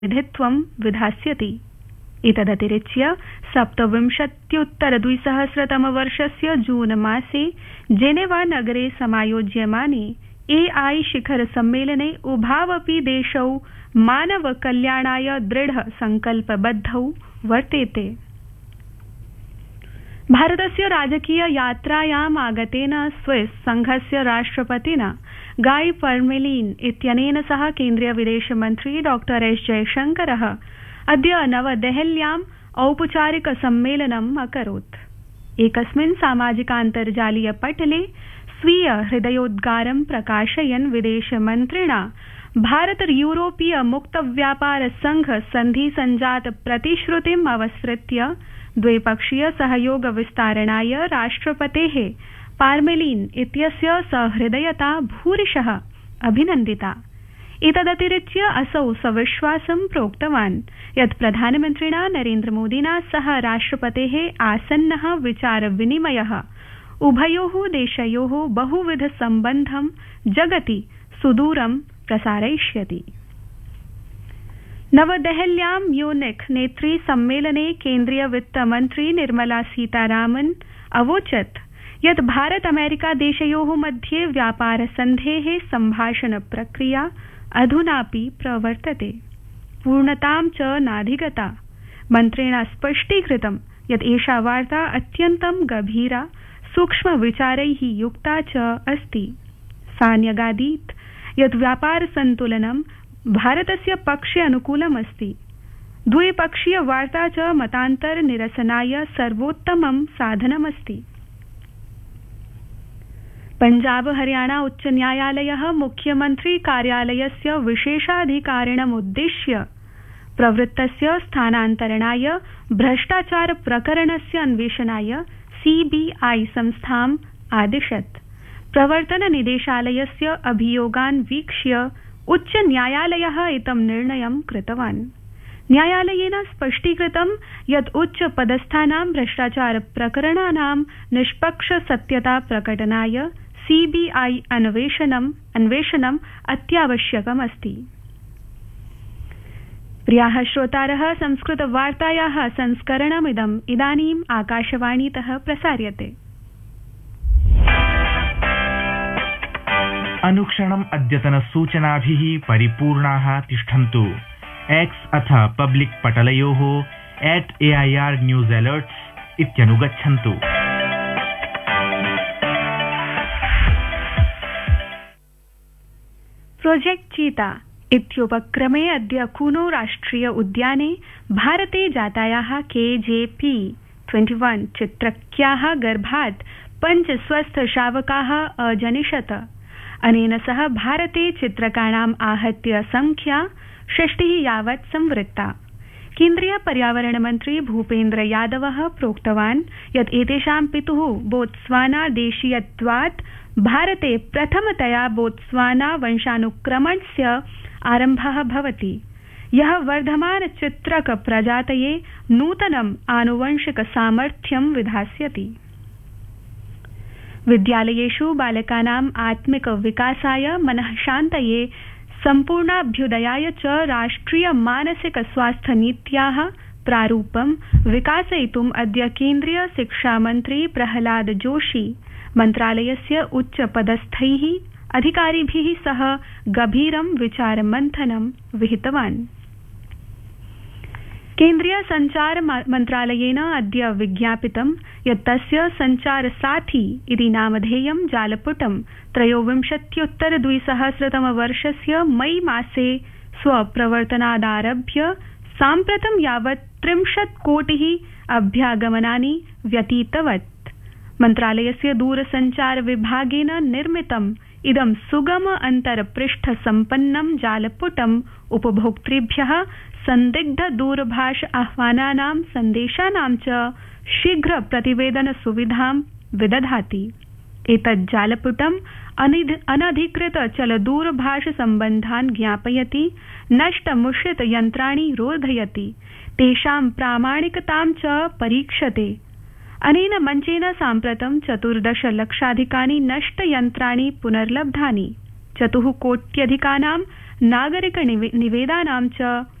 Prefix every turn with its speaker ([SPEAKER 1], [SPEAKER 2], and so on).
[SPEAKER 1] प्रतिनिधित्वं विधास्यति। एतदतिरिच्य 27-द्विसहस्रतमवर्षस्य जून मासे जेनेवा नगरे समायोज्यमाने AI शिखर सम्मेलने उभावपि देशौ मानव कल्याणाय दृढ संकल्पबद्धौ वर्तेते। भारतस्य राजकीय यात्रायाम् आगतेन स्विस संघस्य राष्ट्रपतिना गाई पर्मेलिन इत्यनेन सह केन्द्रीय विदेशमन्त्री डॉ एस जयशंकरः अद्य नवदेहल्याम् औपचारिक सम्मेलनम् अकरोत्। एकस्मिन् सामाजिकान्तर्जालीय पटले स्वीय हृदयोद्गारं प्रकाशयन् विदेशमन्त्रिणा भारत यूरोपीय मुक्त व्यापार संघ सन्धि संजात प्रतिश्रुतिम् अवसृत्य द्विपक्षीय सहयोग विस्तारणाय राष्ट्रपतेः पार्मेलिन इत्यस्य सहृदयता भूरिशः अभिनन्दिता। एतदतिरिच्य असौ सविश्वासं प्रोक्तवान् यत् प्रधानमन्त्रिणा नरेन्द्रमोदिना सह राष्ट्रपतेः आसन्नः विचारविनिमयः उभयोः देशयोः बहुविध सम्बन्धं जगति सुदूरं प्रसारयिष्यति। नवदेहल्यां म्यूनिख नेत्री सम्मेलने केन्द्रीय वित्तमन्त्री निर्मला सीतारामन् अवोचत् यत् भारत अमेरिका देशयोः मध्ये व्यापार सन्धेः सम्भाषण प्रक्रिया अधुनापि प्रवर्तते, पूर्णतां च नाधिगता। मन्त्रिणा स्पष्टीकृतं यत् एषा वार्ता अत्यन्तं गभीरा सूक्ष्म विचारैः युक्ता च अस्ति। सा न्यगादीत् यत् व्यापार सन्तुलनं भारतस्य पक्षे अनुकूलमस्ति। द्विपक्षीय वार्ता च मतान्तर निरसनाय सर्वोत्तमं साधनमस्ति। पंजाब हरियाणा उच्च न्यायालयः मुख्यमन्त्री कार्यालयस्य विशेषाधिकारिणमुद्दिश्य प्रवृत्तस्य स्थानान्तरणाय भ्रष्टाचार प्रकरणस्य अन्वेषणाय CBI संस्थाम् आदिशत्। प्रवर्तन निदेशालयस्य अभियोगान् वीक्ष्य उच्च न्यायालयः इदं निर्णयं कृतवान्। न्यायालयेन स्पष्टीकृतं यत् उच्च पदस्थानां भ्रष्टाचार प्रकरणानां निष्पक्ष सत्यता प्रकटनाय CBI अन्वेषणम् अत्यावश्यकमस्ति। प्रियाः श्रोतारः, संस्कृतवार्तायाः संस्करणमिदम् इदानीम् आकाशवाणीतः प्रसार्यते।
[SPEAKER 2] अनुक्षणम् अद्यतनसूचनाभिः परिपूर्णाः तिष्ठन्तु। X अथ public पटलयोः @AIR news alerts इत्यनुगच्छन्तु।
[SPEAKER 1] Project चीता इत्युपक्रमे अद्य कूनो राष्ट्रिय उद्याने भारते जातायाः KJP-21 चित्रक्याः गर्भात् 5 स्वस्थशावकाः अजनिषत। अनेन सह भारते चित्रकाणाम् आहत्य संख्या 60 यावत् संवृत्ता। केन्द्रीय पर्यावरण मन्त्री भूपेन्द्र यादवः प्रोक्तवान् यत् एतेषां पितुः बोत्स्वाना देशीयत्वात् भारते प्रथमतया बोत्स्वाना वंशानुक्रमणस्य आरम्भः भवति, यः वर्धमान चित्रक प्रजातये नूतनम् आनुवंशिक सामर्थ्यं विधास्यति। विद्यालयेषु बालकानाम् आत्मिक विकासाय, मनःशान्तये, सम्पूर्णाभ्युदयाय च राष्ट्रिय मानसिक स्वास्थ्य नीत्याः प्रारूपं विकासयितुम् अद्य केन्द्रीय शिक्षामन्त्री प्रहलाद जोशी मन्त्रालयस्य उच्चपदस्थैः अधिकारिभिः सह गभीरं विचारमन्थनं विहितवान्। केन्द्रीय सञ्चार मन्त्रालयेन अद्य विज्ञापितं यत् तस्य सञ्चार साथी इति नामधेयं जालपुटं 23-द्विसहस्रतमवर्षस्य मई मासे स्वप्रवर्तनादारभ्य साम्प्रतं यावत् 30 कोटिः अभ्यागमनानि व्यतीतवत्। मन्त्रालयस्य दूरसञ्चार विभागेन निर्मितम् इदं सुगम अन्तर्पृष्ठ सम्पन्नं जालपुटम् उपभोक्तृभ्यः संदिग्ध दूरभाष आह्वानानां सन्देशानां च शीघ्र प्रतिवेदन सुविधां विदधाति। एतत् जालपुटम् अनधिकृत चल दूरभाष सम्बन्धान् ज्ञापयति, नष्टमुषित यन्त्राणि रोधयति, तेषां प्रामाणिकतां च परीक्षते। अनेन मञ्चेन साम्प्रतं 14 लक्षाधिकानि नष्टयन्त्राणि पुनर्लब्धानि, 4 कोट्यधिकानां नागरिक निवेदानां च